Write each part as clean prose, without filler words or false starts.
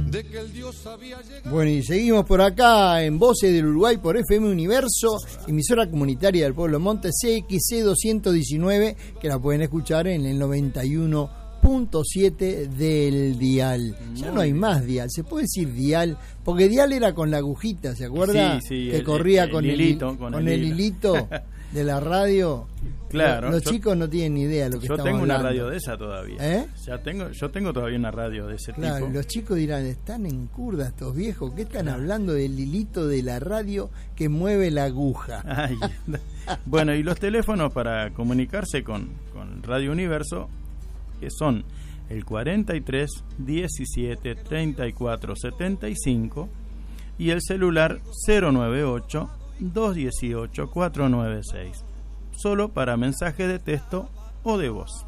Bueno, y seguimos por acá en Voces del Uruguay por FM Universo, emisora comunitaria del Pueblo Monte, CXC 219, que la pueden escuchar en el 91.7 del dial. Ya no hay más dial, se puede decir dial, porque dial era con la agujita, ¿se acuerda? Sí, que corría con el hilito de la radio. Claro, los chicos no tienen ni idea de lo que estamos hablando. Yo tengo una radio de esa todavía. Yo tengo todavía una radio de ese tipo. Claro, los chicos dirán, están en curda estos viejos, ¿qué están hablando del hilito de la radio que mueve la aguja? Ay. Bueno, y los teléfonos para comunicarse con Radio Universo, que son el 43 17 34 75 y el celular 098 218 496. Solo para mensajes de texto o de voz.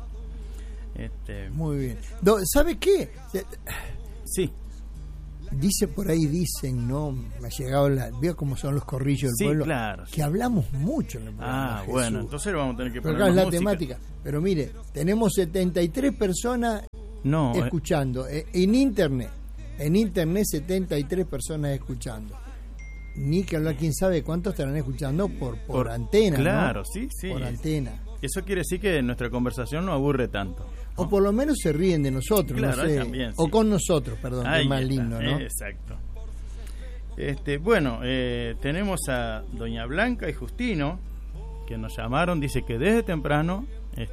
Muy bien. ¿Sabe qué? Sí. Dice por ahí, dicen, ¿no? Me ha llegado veo cómo son los corrillos del pueblo. Claro, que hablamos mucho en el programa. Bueno, entonces vamos a tener que poner acá es la música. temática. Pero mire, tenemos 73 personas escuchando. En internet 73 personas escuchando. Ni que hablar, quién sabe cuántos estarán escuchando por antena. Claro, ¿no? sí. Por antena. Eso quiere decir que nuestra conversación no aburre tanto, ¿no? O por lo menos se ríen de nosotros, claro, no sé. También, sí. O con nosotros, perdón, que es más lindo, ¿no? Exacto. Bueno, tenemos a doña Blanca y Justino, que nos llamaron, dice que desde temprano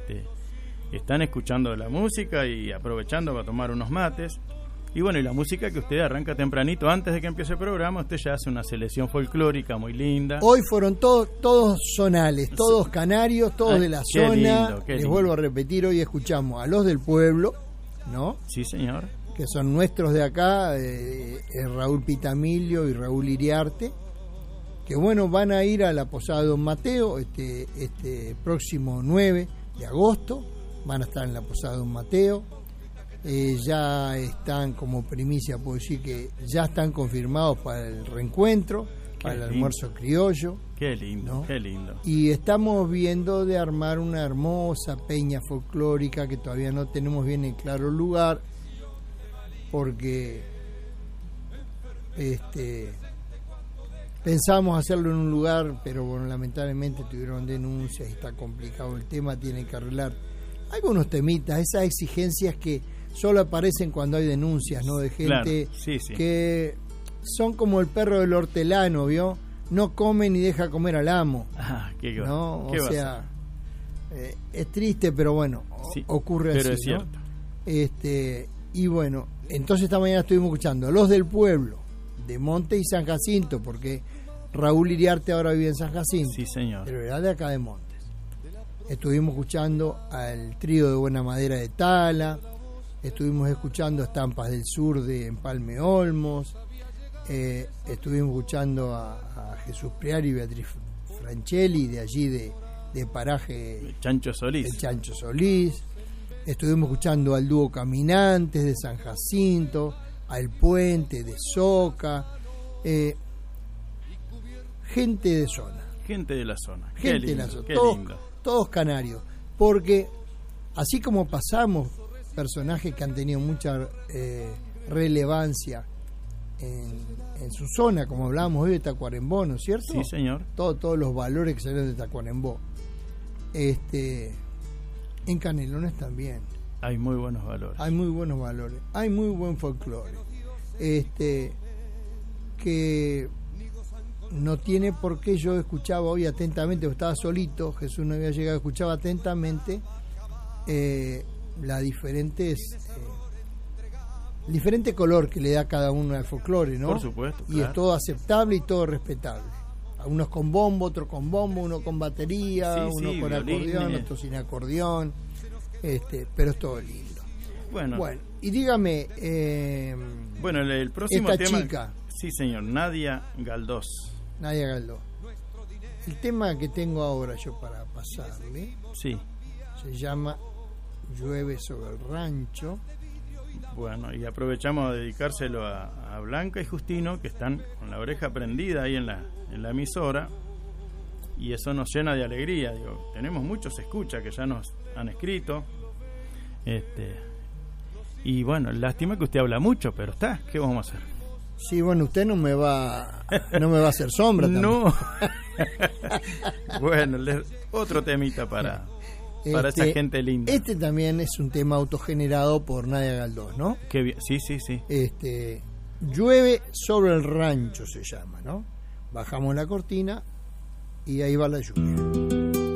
están escuchando la música y aprovechando para tomar unos mates. Y bueno, y la música que usted arranca tempranito, antes de que empiece el programa, usted ya hace una selección folclórica muy linda. Hoy fueron todos zonales, todos canarios, todos de la zona. Qué Les lindo. vuelvo a repetir, hoy escuchamos a los del pueblo, ¿no? Sí, señor. Que son nuestros de acá, Raúl Pitamilio y Raúl Iriarte, que bueno, van a ir a la Posada de Don Mateo este próximo 9 de agosto, van a estar en la Posada de Don Mateo. Ya están, como primicia puedo decir que ya están confirmados para el reencuentro, para el almuerzo criollo. Qué lindo, ¿no? Qué lindo. Y estamos viendo de armar una hermosa peña folclórica que todavía no tenemos bien en claro el lugar, porque pensamos hacerlo en un lugar, pero bueno, lamentablemente tuvieron denuncias y está complicado el tema, tienen que arreglar algunos temitas, esas exigencias que solo aparecen cuando hay denuncias, ¿no? De gente que son como el perro del hortelano, ¿vio? No come ni deja comer al amo. ¿no? O sea, es triste, pero bueno, ocurre pero así, es ¿no? cierto. Y bueno, entonces esta mañana estuvimos escuchando a los del pueblo, de Monte y San Jacinto, porque Raúl Iriarte ahora vive en San Jacinto. Sí, señor. Pero era de acá de Montes. Estuvimos escuchando al trío de Buena Madera de Tala, estuvimos escuchando Estampas del Sur de Empalme Olmos, estuvimos escuchando a Jesús Priari y Beatriz Franchelli de allí de paraje el Chancho Solís. Estuvimos escuchando al dúo Caminantes de San Jacinto, al Puente de Soca, gente de zona. Gente de la zona. Gente de la zona. Lindo. Todos canarios. Porque así como pasamos personajes que han tenido mucha relevancia en su zona, como hablábamos hoy de Tacuarembó, ¿no es cierto? Sí, señor. Todos los valores que salieron de Tacuarembó. En Canelones también. Hay muy buenos valores. Hay muy buenos valores. Hay muy buen folclore. Que no tiene por qué. Yo escuchaba hoy atentamente, estaba solito, Jesús no había llegado, escuchaba atentamente las diferente color que le da cada uno al folclore, ¿no? Por supuesto. Y es todo aceptable y todo respetable. Unos con bombo, otros con bombo, uno con batería, uno con acordeón, otro sin acordeón, pero es todo lindo. Bueno, y dígame, bueno, el próximo esta tema, chica, sí señor, Nadia Galdós. El tema que tengo ahora yo para pasarle, se llama Llueve sobre el rancho. Bueno, y aprovechamos de dedicárselo a Blanca y Justino, que están con la oreja prendida ahí en la emisora, y eso nos llena de alegría. Digo, tenemos muchos escuchas que ya nos han escrito, Y bueno, lástima que usted habla mucho, pero está, ¿qué vamos a hacer? Sí, bueno, usted no me va a hacer sombra también. No. Bueno, otro temita para esa gente linda. Este también es un tema autogenerado por Nadia Galdós, ¿no? Qué bien. Sí. Llueve sobre el rancho se llama, ¿no? Bajamos la cortina y ahí va la lluvia.